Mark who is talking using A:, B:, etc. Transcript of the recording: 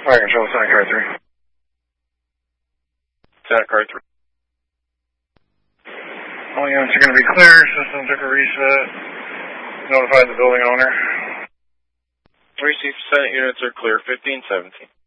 A: Fire control, Sonic Car 3.
B: Sonic Car 3.
A: All units are going to be clear. System took a reset. Notified the building owner.
B: Received, Senate units are clear, 1517.